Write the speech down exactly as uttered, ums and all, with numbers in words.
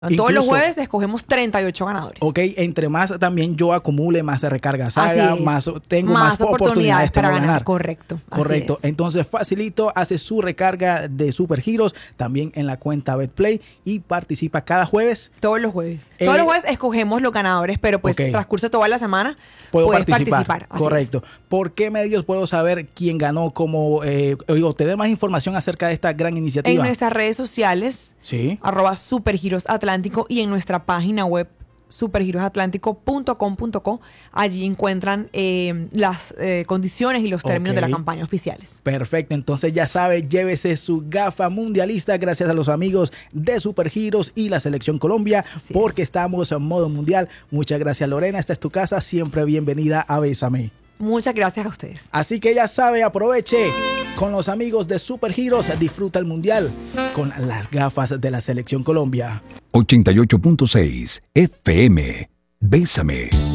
Todos Incluso, los jueves escogemos treinta y ocho ganadores. Ok, entre más también yo acumule, más recargas haga, Así es. más tengo Más más, oportunidades, oportunidades tengo para de ganar. ganar. Correcto, así Correcto. es. Entonces, facilito, hace su recarga de Supergiros también en la cuenta BetPlay y participa cada jueves. Todos los jueves. Eh, Todos los jueves escogemos los ganadores, pero pues ok. transcurso toda la semana Puedo puedes participar. participar. Así Correcto. es. ¿Por qué medios puedo saber quién ganó? Como, eh, o te dé más información acerca de esta gran iniciativa. En nuestras redes sociales, Sí. arroba Supergiros Atlántico, y en nuestra página web supergirosatlántico punto com punto co. Allí encuentran eh, las eh, condiciones y los términos Ok. de la campaña oficiales. Perfecto, entonces ya sabe, llévese su gafa mundialista gracias a los amigos de Supergiros y la Selección Colombia, Así porque es. estamos en modo mundial. Muchas gracias, Lorena, esta es tu casa, siempre bienvenida a Bésame. Muchas gracias a ustedes. Así que ya sabe, aproveche con los amigos de Supergiros, disfruta el mundial con las gafas de la Selección Colombia. ochenta y ocho punto seis F M. Bésame.